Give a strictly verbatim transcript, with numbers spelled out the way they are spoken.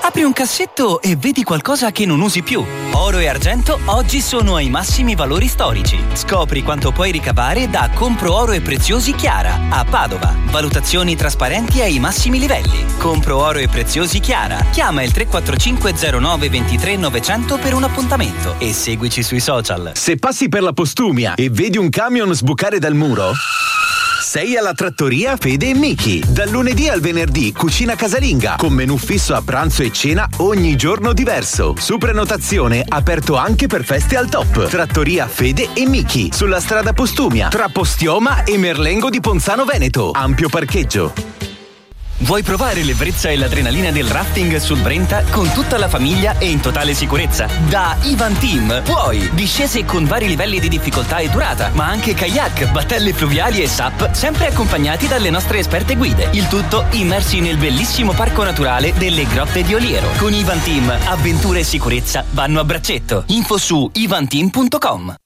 Apri un cassetto e vedi qualcosa che non usi più. Oro e argento oggi sono ai massimi valori storici. Scopri quanto puoi ricavare da Compro Oro e Preziosi Chiara a Padova. Valutazioni trasparenti ai massimi livelli. Compro Oro e Preziosi Chiara. Chiama il tre quattro cinque zero nove due tre nove zero zero per un appuntamento e seguici sui social. Se passi per la Postumia e vedi un camion sbucare dal muro, sei alla Trattoria Fede e Miki. Dal lunedì al venerdì cucina casalinga con menù fisso a pranzo e cena ogni giorno diverso. Su prenotazione aperto anche per feste al top. Trattoria Fede e Miki sulla strada Postumia tra Postioma e Merlengo di Ponzano Veneto. Ampio parcheggio. Vuoi provare l'ebbrezza e l'adrenalina del rafting sul Brenta con tutta la famiglia e in totale sicurezza? Da Ivan Team puoi! Discese con vari livelli di difficoltà e durata, ma anche kayak, battelle fluviali e S U P, sempre accompagnati dalle nostre esperte guide. Il tutto immersi nel bellissimo parco naturale delle Grotte di Oliero. Con Ivan Team, avventure e sicurezza vanno a braccetto. Info su ivan team punto com.